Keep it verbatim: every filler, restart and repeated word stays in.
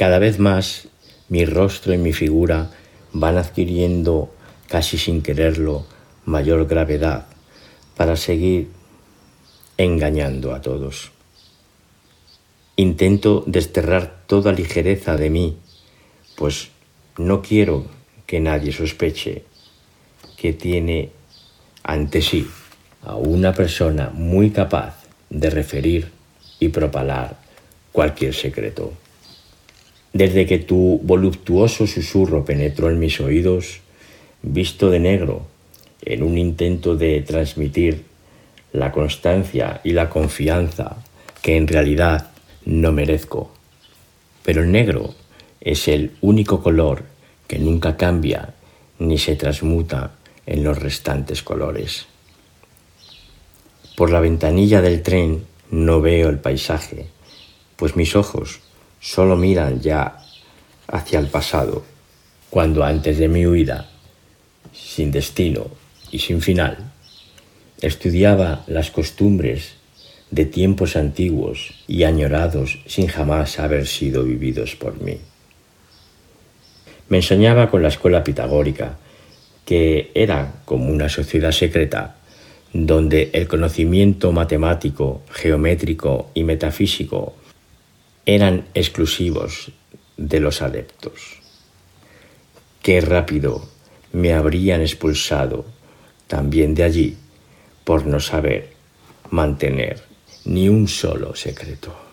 Cada vez más mi rostro y mi figura van adquiriendo, casi sin quererlo, mayor gravedad para seguir engañando a todos. Intento desterrar toda ligereza de mí, pues no quiero que nadie sospeche que tiene ante sí a una persona muy capaz de referir y propalar cualquier secreto. Desde que tu voluptuoso susurro penetró en mis oídos, visto de negro, en un intento de transmitir la constancia y la confianza que en realidad no merezco. Pero el negro es el único color que nunca cambia ni se transmuta en los restantes colores. Por la ventanilla del tren no veo el paisaje, pues mis ojos solo miran ya hacia el pasado, cuando antes de mi huida, sin destino y sin final, estudiaba las costumbres de tiempos antiguos y añorados sin jamás haber sido vividos por mí. Me enseñaba con la escuela pitagórica, que era como una sociedad secreta, donde el conocimiento matemático, geométrico y metafísico eran exclusivos de los adeptos. Qué rápido me habrían expulsado también de allí por no saber mantener ni un solo secreto.